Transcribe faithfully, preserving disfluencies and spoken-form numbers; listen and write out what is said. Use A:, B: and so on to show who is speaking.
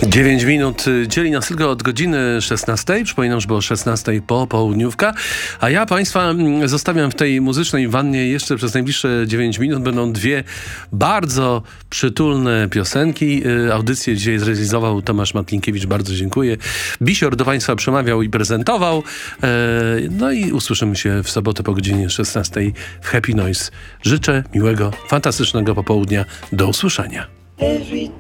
A: dziewięć minut dzieli nas tylko od godziny szesnastej. Przypominam, że było szesnastej popołudniówka. A ja Państwa zostawiam w tej muzycznej wannie jeszcze przez najbliższe dziewięć minut. Będą dwie bardzo przytulne piosenki. Audycję dzisiaj zrealizował Tomasz Matlinkiewicz. Bardzo dziękuję. Bisior do Państwa przemawiał i prezentował. No i usłyszymy się w sobotę po godzinie szesnastej w Happy Noise. Życzę miłego, fantastycznego popołudnia. Do usłyszenia.